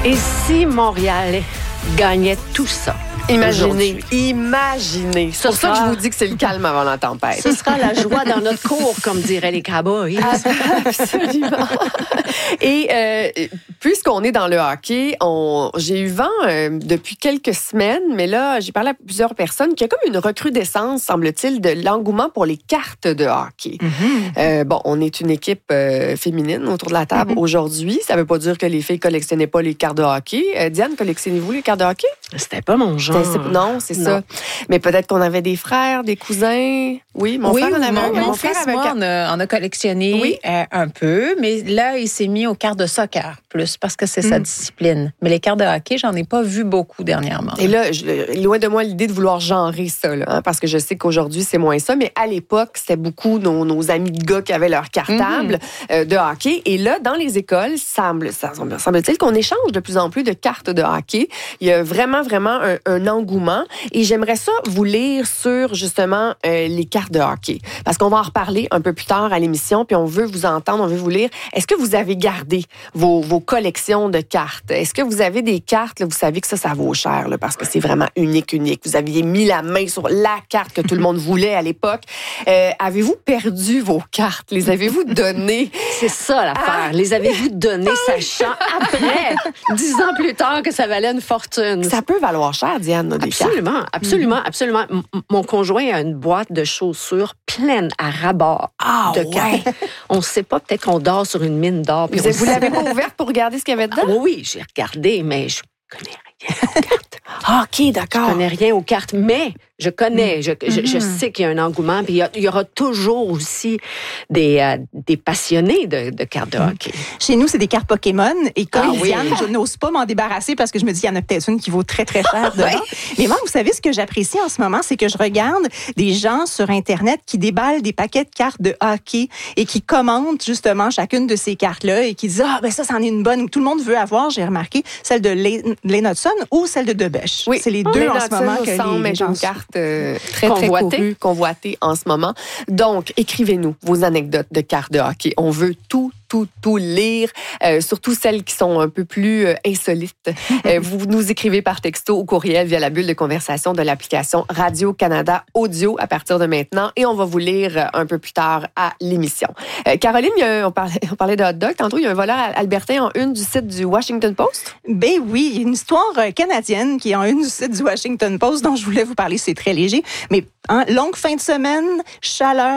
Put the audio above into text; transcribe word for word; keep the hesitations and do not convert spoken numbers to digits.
Et si Montréal gagnait tout ça? Imaginez, imaginez. C'est pour ça que je vous dis que c'est le calme avant la tempête. Ce sera la joie dans notre cour, comme diraient les cowboys. Absolument. Et euh, puisqu'on est dans le hockey, on, j'ai eu vent euh, depuis quelques semaines, mais là, j'ai parlé à plusieurs personnes qu'il y a comme une recrudescence, semble-t-il, de l'engouement pour les cartes de hockey. Mm-hmm. Euh, bon, on est une équipe euh, féminine autour de la table mm-hmm. aujourd'hui. Ça ne veut pas dire que les filles ne collectionnaient pas les cartes de hockey. Euh, Diane, collectionnez-vous les cartes de hockey? C'était pas mon genre. C'est, non, c'est non. ça. Mais peut-être qu'on avait des frères, des cousins. Oui, mon oui, frère en avait mon, un. mon, mon fils, avait moi, un... on, a, on a collectionné oui. euh, un peu, mais là, il s'est mis aux cartes de soccer plus parce que c'est mm. sa discipline. Mais les cartes de hockey, j'en ai pas vu beaucoup dernièrement. Et là, je, loin de moi l'idée de vouloir genrer ça, là, hein, parce que je sais qu'aujourd'hui, c'est moins ça, mais à l'époque, c'était beaucoup nos, nos amis de gars qui avaient leur cartable mm-hmm. euh, de hockey. Et là, dans les écoles, semble, ça semble-t-il qu'on échange de plus en plus de cartes de hockey. Il y a vraiment, vraiment un, un engouement. Et j'aimerais ça vous lire sur, justement, euh, les cartes de hockey. Parce qu'on va en reparler un peu plus tard à l'émission, puis on veut vous entendre, on veut vous lire. Est-ce que vous avez gardé vos, vos collections de cartes? Est-ce que vous avez des cartes, là, vous savez que ça, ça vaut cher, là, parce que c'est vraiment unique, unique. Vous aviez mis la main sur la carte que tout le monde voulait à l'époque. Euh, avez-vous perdu vos cartes? Les avez-vous données? C'est ça, l'affaire. Ah! Les avez-vous données, ah, sachant après, dix ans plus tard, que ça valait une fortune? Ça peut valoir cher, Diane, des absolument, cartes. absolument, mm-hmm. absolument. M- mon conjoint a une boîte de chaussures pleine à rabat ah, de ouais. cartes. On ne sait pas, peut-être qu'on dort sur une mine d'or. Vous, vous l'avez pas ouverte pour regarder ce qu'il y avait dedans? Ah, oui, j'ai regardé, mais je connais rien aux cartes. Ah, OK, d'accord. Je connais rien aux cartes, mais je connais, je, je, je sais qu'il y a un engouement, puis il y, a, il y aura toujours aussi des, euh, des passionnés de, de cartes de hockey. Chez nous, c'est des cartes Pokémon, et comme ah, Diane, oui. je n'ose pas m'en débarrasser parce que je me dis qu'il y en a peut-être une qui vaut très, très cher dedans. Ouais. Mais moi, vous savez, ce que j'apprécie en ce moment, c'est que je regarde des gens sur Internet qui déballent des paquets de cartes de hockey et qui commentent justement chacune de ces cartes-là et qui disent « Ah, ben ça, c'en est une bonne. » Tout le monde veut avoir, j'ai remarqué, celle de Lane Hutson ou celle de Debèche. Oui, c'est les deux en ce moment que les, les gens cartes euh, très, très convoitées. convoitées en ce moment. Donc, écrivez-nous vos anecdotes de cartes de hockey. On veut tout, tout, tout lire, euh, surtout celles qui sont un peu plus euh, insolites. euh, vous nous écrivez par texto ou courriel via la bulle de conversation de l'application Radio-Canada Audio à partir de maintenant et on va vous lire un peu plus tard à l'émission. Euh, Caroline, il y a, on, parlait, on parlait de hot dog tantôt, il y a un voleur albertain en une du site du Washington Post? Ben oui, il y a une histoire canadienne qui est en une du site du Washington Post dont je voulais vous parler, c'est très léger, mais hein, longue fin de semaine, chaleur,